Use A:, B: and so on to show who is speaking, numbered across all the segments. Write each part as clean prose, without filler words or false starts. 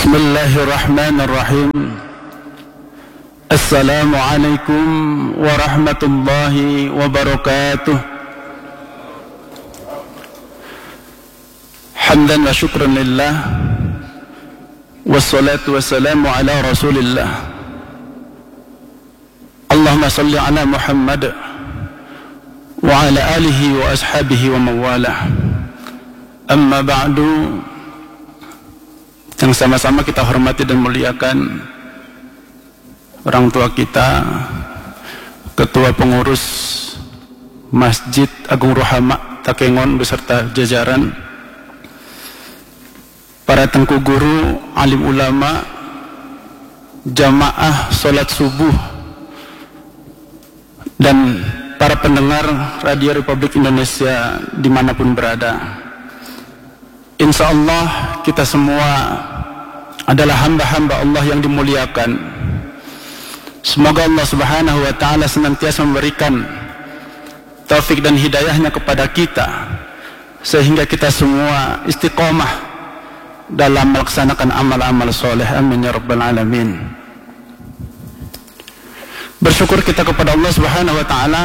A: Bismillahirrahmanirrahim. Assalamualaikum warahmatullahi wabarakatuh. Hamdan wa syukran lillah, wassalatu wassalamu ala rasulillah. Allahumma salli ala Muhammad wa ala alihi wa ashabihi wa mawalah. Amma ba'du. Yang sama-sama kita hormati dan muliakan orang tua kita, Ketua Pengurus Masjid Agung Rohama Takengon beserta jajaran, para tengku guru, alim ulama, jamaah sholat subuh, dan para pendengar Radio Republik Indonesia dimanapun berada. Insya Allah kita semua adalah hamba-hamba Allah yang dimuliakan. Semoga Allah Subhanahu wa Ta'ala senantiasa memberikan taufik dan hidayahnya kepada kita, sehingga kita semua istiqomah dalam melaksanakan amal-amal soleh. Amin ya rabbal alamin. Bersyukur kita kepada Allah Subhanahu wa Ta'ala.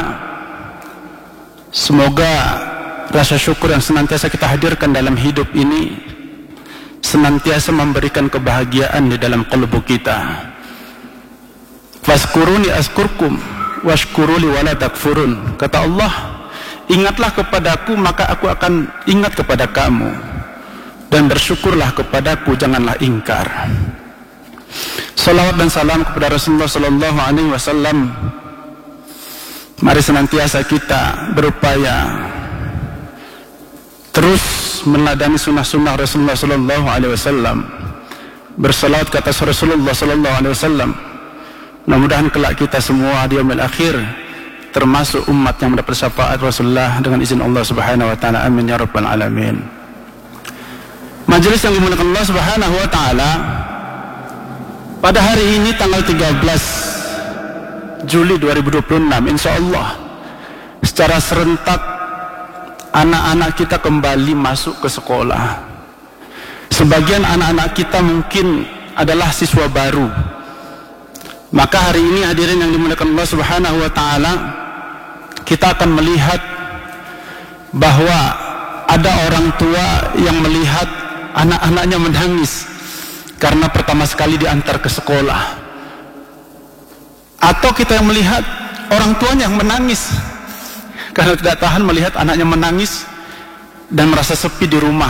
A: Semoga rasa syukur yang senantiasa kita hadirkan dalam hidup ini senantiasa memberikan kebahagiaan di dalam qalbu kita. Fazkuruni azkurkum washkuruli wala takfurun. Kata Allah, ingatlah kepadaku maka aku akan ingat kepada kamu, dan bersyukurlah kepadaku, janganlah ingkar. Salawat dan salam kepada Rasulullah sallallahu alaihi wasallam. Mari senantiasa kita berupaya terus meneladani sunnah-sunnah Rasulullah sallallahu alaihi wasallam, bersalawat ke atas Rasulullah sallallahu alaihi wasallam. Mudah-mudahan kelak kita semua di yaumil akhir termasuk umat yang mendapat syafaat Rasulullah dengan izin Allah Subhanahu wa Ta'ala. Amin ya rabbal alamin. Majelis yang dimuliakan Allah Subhanahu wa Ta'ala, pada hari ini tanggal 13 Juli 2026, insyaallah secara serentak anak-anak kita kembali masuk ke sekolah. Sebagian anak-anak kita mungkin adalah siswa baru. Maka hari ini hadirin yang dimuliakan Allah Subhanahu wa Ta'ala, kita akan melihat bahwa ada orang tua yang melihat anak-anaknya menangis karena pertama sekali diantar ke sekolah. Atau kita yang melihat orang tuanya yang menangis karena tidak tahan melihat anaknya menangis dan merasa sepi di rumah.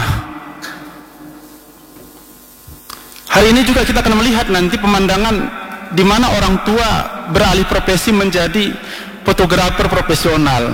A: Hari ini juga kita akan melihat nanti pemandangan di mana orang tua beralih profesi menjadi fotografer profesional.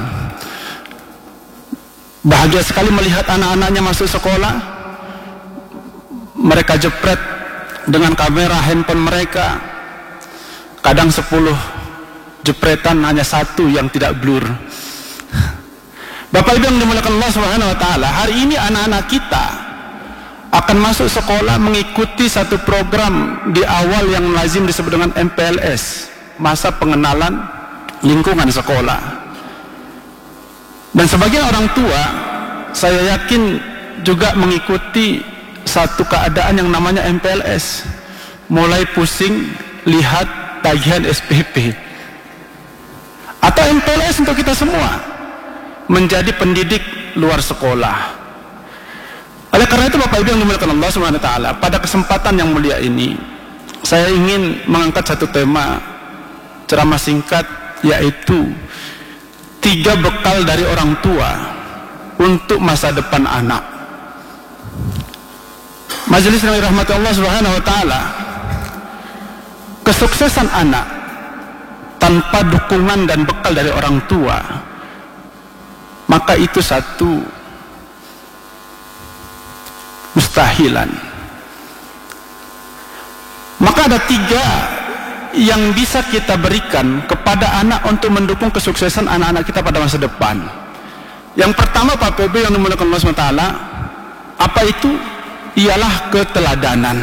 A: Bahagia sekali melihat anak-anaknya masuk sekolah. Mereka jepret dengan kamera handphone mereka. Kadang 10 jepretan hanya 1 yang tidak blur. Bapak Ibu yang dimuliakan Allah Subhanahu wa Ta'ala, hari ini anak-anak kita akan masuk sekolah mengikuti satu program di awal yang lazim disebut dengan MPLS, masa pengenalan lingkungan sekolah. Dan sebagian orang tua, saya yakin juga mengikuti satu keadaan yang namanya MPLS, mulai pusing lihat tagihan SPP. Atau MPLS untuk kita semua, menjadi pendidik luar sekolah. Oleh karena itu Bapak Ibu yang dimuliakan Allah Subhanahu wa Ta'ala, pada kesempatan yang mulia ini saya ingin mengangkat satu tema ceramah singkat, yaitu 3 bekal dari orang tua untuk masa depan anak. Majelis yang dirahmati Allah Subhanahu wa Ta'ala, kesuksesan anak tanpa dukungan dan bekal dari orang tua, maka itu satu mustahilan. Maka ada 3 yang bisa kita berikan kepada anak untuk mendukung kesuksesan anak-anak kita pada masa depan. Yang pertama, Pak PB yang dimuliakan Allah SWT, apa itu? Ialah keteladanan.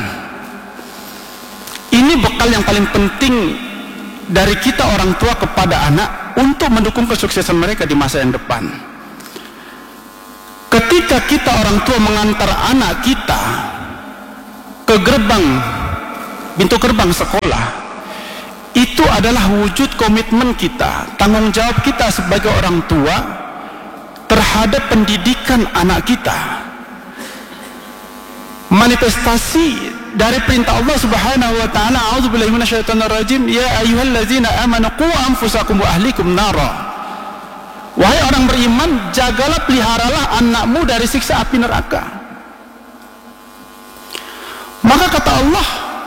A: Ini bekal yang paling penting dari kita orang tua kepada anak untuk mendukung kesuksesan mereka di masa yang depan. Ketika kita orang tua mengantar anak kita ke pintu gerbang sekolah, itu adalah wujud komitmen kita, tanggung jawab kita sebagai orang tua terhadap pendidikan anak kita. Manifestasi dari perintah Allah Subhanahu wa taala, a'udzubillahi minasyaitonirrajim, ya ayyuhallazina amanu qu anfusakum wa ahlikum nara. Wahai orang beriman, jagalah, peliharalah anakmu dari siksa api neraka. Maka kata Allah,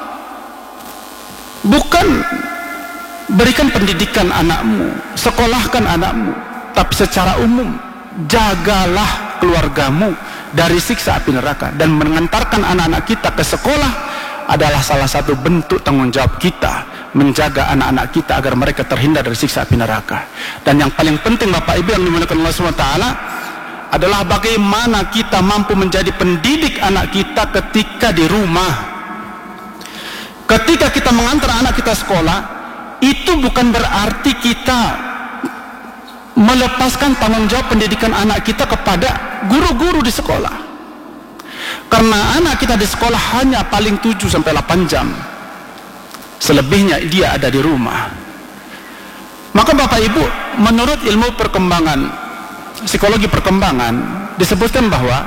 A: bukan berikan pendidikan anakmu, sekolahkan anakmu, tapi secara umum jagalah keluargamu dari siksa api neraka. Dan mengantarkan anak-anak kita ke sekolah adalah salah satu bentuk tanggung jawab kita menjaga anak-anak kita agar mereka terhindar dari siksa api neraka. Dan yang paling penting Bapak Ibu yang dimuliakan Allah SWT adalah bagaimana kita mampu menjadi pendidik anak kita ketika di rumah. Ketika kita mengantar anak kita sekolah, itu bukan berarti kita melepaskan tanggung jawab pendidikan anak kita kepada guru-guru di sekolah. Karena anak kita di sekolah hanya paling 7-8 jam. Selebihnya dia ada di rumah. Maka Bapak Ibu, menurut ilmu perkembangan, psikologi perkembangan, disebutkan bahwa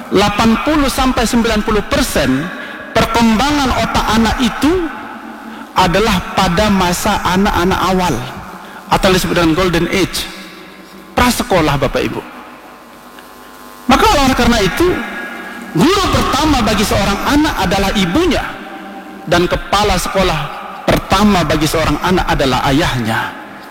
A: 80-90% perkembangan otak anak itu adalah pada masa anak-anak awal, atau disebut dengan golden age, prasekolah Bapak Ibu. Maka oleh karena itu, guru pertama bagi seorang anak adalah ibunya, dan kepala sekolah pertama bagi seorang anak adalah ayahnya.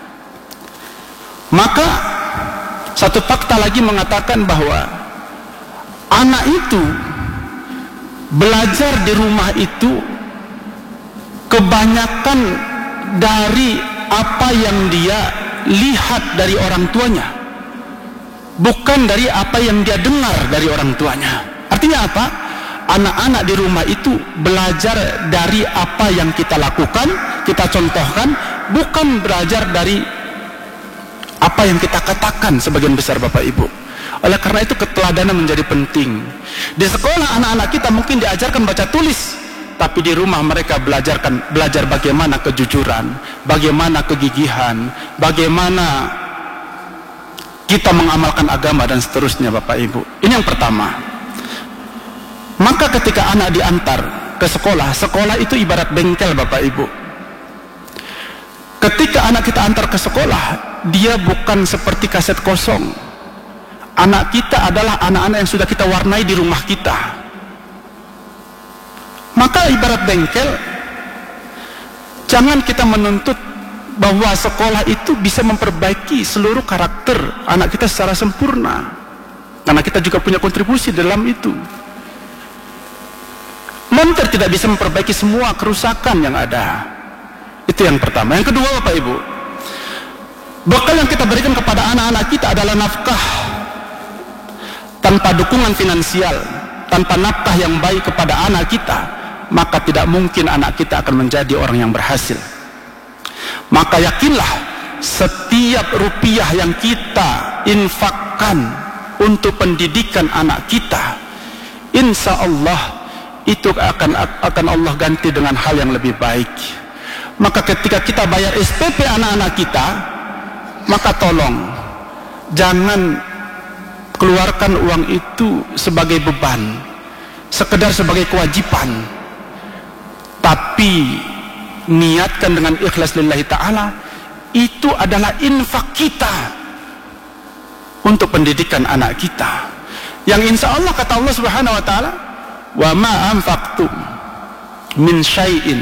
A: Maka satu fakta lagi mengatakan bahwa anak itu belajar di rumah itu kebanyakan dari apa yang dia lihat dari orang tuanya, bukan dari apa yang dia dengar dari orang tuanya. Artinya apa? Anak-anak di rumah itu belajar dari apa yang kita lakukan, kita contohkan, bukan belajar dari apa yang kita katakan sebagian besar Bapak Ibu. Oleh karena itu keteladanan menjadi penting. Di sekolah anak-anak kita mungkin diajarkan baca tulis, tapi di rumah mereka belajar bagaimana kejujuran, bagaimana kegigihan, bagaimana kita mengamalkan agama dan seterusnya Bapak Ibu. Ini yang pertama. Maka ketika anak diantar ke sekolah, sekolah itu ibarat bengkel Bapak Ibu. Ketika anak kita antar ke sekolah, dia bukan seperti kaset kosong. Anak kita adalah anak-anak yang sudah kita warnai di rumah kita. Maka ibarat bengkel, jangan kita menuntut bahwa sekolah itu bisa memperbaiki seluruh karakter anak kita secara sempurna, karena kita juga punya kontribusi dalam itu. Montir tidak bisa memperbaiki semua kerusakan yang ada. Itu yang pertama. Yang kedua Bapak Ibu, bekal yang kita berikan kepada anak-anak kita adalah nafkah. Tanpa dukungan finansial, tanpa nafkah yang baik kepada anak kita, maka tidak mungkin anak kita akan menjadi orang yang berhasil. Maka yakinlah, setiap rupiah yang kita infakkan untuk pendidikan anak kita, insya Allah itu akan Allah ganti dengan hal yang lebih baik. Maka ketika kita bayar SPP anak-anak kita, maka tolong jangan keluarkan uang itu sebagai beban, sekedar sebagai kewajiban, tapi niatkan dengan ikhlas lillahi ta'ala. Itu adalah infak kita untuk pendidikan anak kita, yang insya Allah kata Allah Subhanahu wa ta'ala, wa ma anfaqtum min syai'in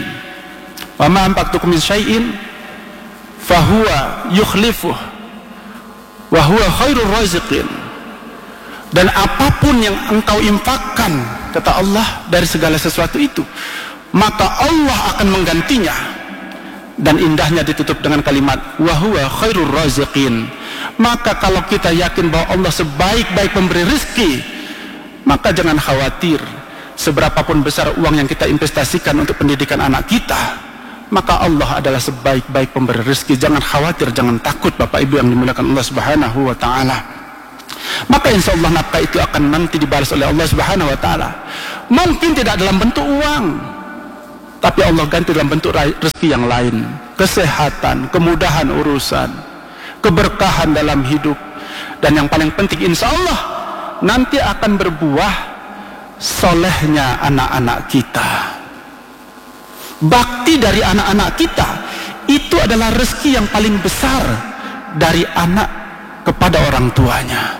A: fahuwa yukhlifuh wa huwa khairur raziqin. Dan apapun yang engkau infakkan, kata Allah, dari segala sesuatu itu, maka Allah akan menggantinya. Dan indahnya ditutup dengan kalimat wa huwa khairur raziqin. Maka kalau kita yakin bahwa Allah sebaik-baik pemberi rezeki, maka jangan khawatir seberapapun besar uang yang kita investasikan untuk pendidikan anak kita, maka Allah adalah sebaik-baik pemberi rezeki. Jangan khawatir, jangan takut Bapak Ibu yang dimuliakan Allah Subhanahu wa ta'ala. Maka insya Allah nafkah itu akan nanti dibalas oleh Allah Subhanahu wa ta'ala. Mungkin tidak dalam bentuk uang, tapi Allah ganti dalam bentuk rezeki yang lain, kesehatan, kemudahan urusan, keberkahan dalam hidup, dan yang paling penting insya Allah nanti akan berbuah solehnya anak-anak kita. Bakti dari anak-anak kita itu adalah rezeki yang paling besar dari anak kepada orang tuanya.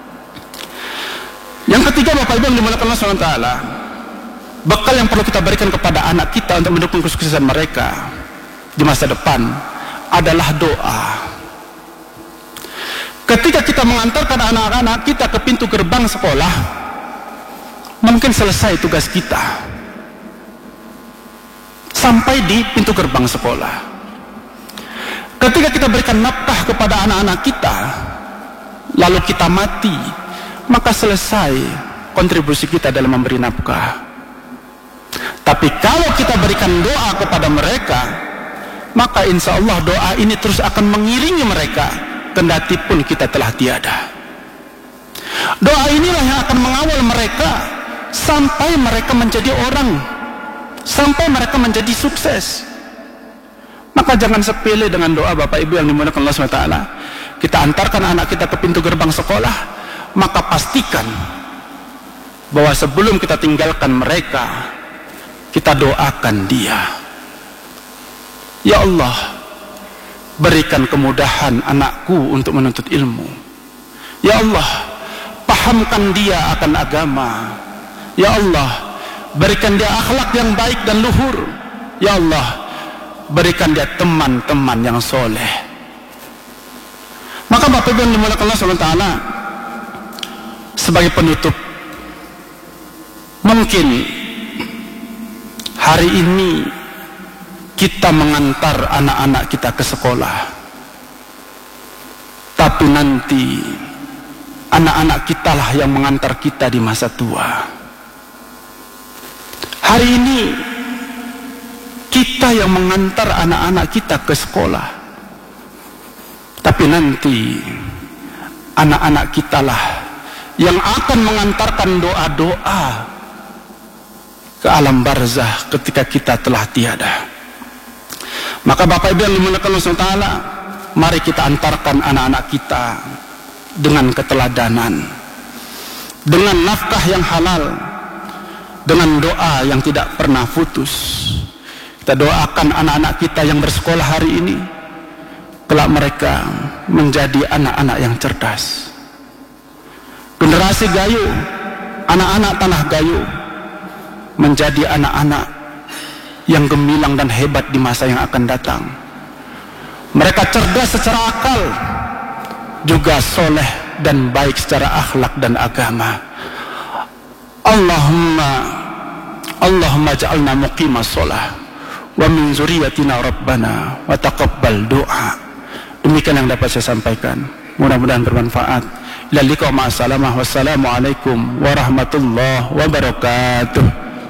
A: Yang ketiga, Bapak Ibu yang dimuliakan Allah SWT, bekal yang perlu kita berikan kepada anak kita untuk mendukung kesuksesan mereka di masa depan adalah doa. Ketika kita mengantarkan anak-anak kita ke pintu gerbang sekolah, mungkin selesai tugas kita sampai di pintu gerbang sekolah. Ketika kita berikan nafkah kepada anak-anak kita lalu kita mati, maka selesai kontribusi kita dalam memberi nafkah. Tapi kalau kita berikan doa kepada mereka, maka insya Allah doa ini terus akan mengiringi mereka kendati pun kita telah tiada. Doa inilah yang akan mengawal mereka sampai mereka menjadi orang, sampai mereka menjadi sukses. Maka jangan sepele dengan doa, Bapak Ibu yang dimuliakan Allah SWT. Kita antarkan anak kita ke pintu gerbang sekolah, maka pastikan bahwa sebelum kita tinggalkan mereka, kita doakan dia. Ya Allah, berikan kemudahan anakku untuk menuntut ilmu. Ya Allah, pahamkan dia akan agama. Ya Allah, berikan dia akhlak yang baik dan luhur. Ya Allah, berikan dia teman-teman yang soleh. Maka Bapak Ibu yang dimuliakan Allah SWT, sebagai penutup, mungkin hari ini kita mengantar anak-anak kita ke sekolah, tapi nanti anak-anak kita lah yang mengantar kita di masa tua. Hari ini kita yang mengantar anak-anak kita ke sekolah, tapi nanti anak-anak kita lah yang akan mengantarkan doa-doa ke alam barzah ketika kita telah tiada. Maka Bapak Ibu yang dimuliakan Allah SWT, mari kita antarkan anak-anak kita dengan keteladanan, dengan nafkah yang halal, dengan doa yang tidak pernah putus. Kita doakan anak-anak kita yang bersekolah hari ini, kelak mereka menjadi anak-anak yang cerdas. Generasi Gayo, anak-anak tanah Gayo, menjadi anak-anak yang gemilang dan hebat di masa yang akan datang. Mereka cerdas secara akal, juga soleh dan baik secara akhlak dan agama. Allahumma ja'alna muqimas sholah wa min zuriyatina rabbana wa taqabbal doa. Demikian yang dapat saya sampaikan, mudah-mudahan bermanfaat. Ila liqa ma'assalamah, wassalamualaikum warahmatullahi wabarakatuh.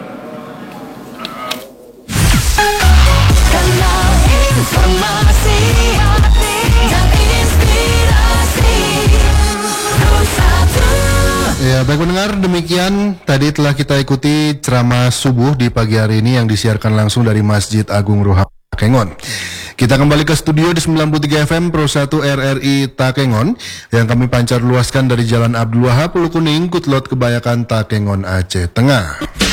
B: Ya, baik pendengar, demikian tadi telah kita ikuti ceramah subuh di pagi hari ini yang disiarkan langsung dari Masjid Agung Ruha Takengon. Kita kembali ke studio di 93 FM Pro 1 RRI Takengon yang kami pancar luaskan dari Jalan Abdul Wahab, Pulau Kuning, Kutlot, Kebayakan, Takengon, Aceh Tengah.